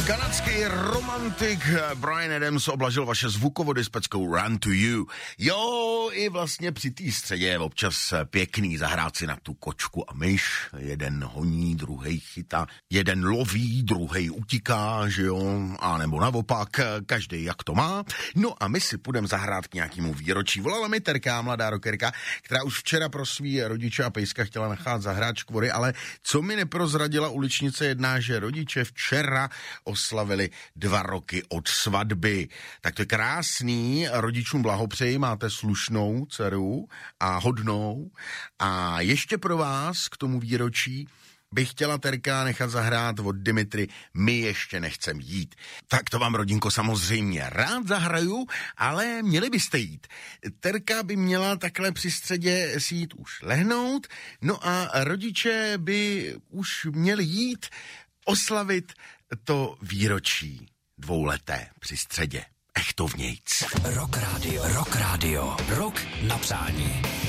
Kanadský romantik Bryan Adams oblažil vaše zvukovody s peckou Run to You. Jo, i vlastně při té středě je občas pěkný zahrát si na tu kočku a myš. Jeden honí, druhej chytá, jeden loví, druhej utíká, že jo, a nebo naopak, každý jak to má. No a my si půjdeme zahrát k nějakému výročí. Volala mi Terka, mladá rockerka, která už včera pro svý rodiče a pejska chtěla nechat zahrát škvory, ale co mi neprozradila uličnice jedná, že rodiče včera oslavili 2 roky od svatby. Tak to je krásný, rodičům blahopřeji, máte slušnou dceru a hodnou. A ještě pro vás k tomu výročí bych chtěla Terka nechat zahrát od Dimitry My ještě nechcem jít. Tak to vám, rodinko, samozřejmě rád zahraju, ale měli byste jít. Terka by měla takhle při středě si jít už lehnout, no a rodiče by už měli jít oslavit to výročí 2leté při středě. Ech to vnějc. Rock Radio. Rock na přání.